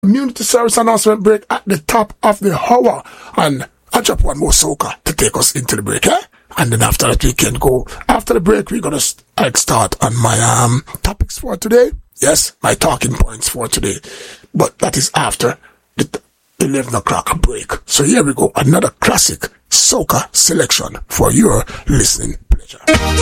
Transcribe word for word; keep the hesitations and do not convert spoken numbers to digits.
Community service announcement break at the top of the hour. And I'll drop one more soca to take us into the break, eh? And then after that we can go. After the break, we're going to start on my um topics for today. Yes, my talking points for today. But that is after the eleven o'clock break. So here we go. Another classic soca selection for your listening pleasure.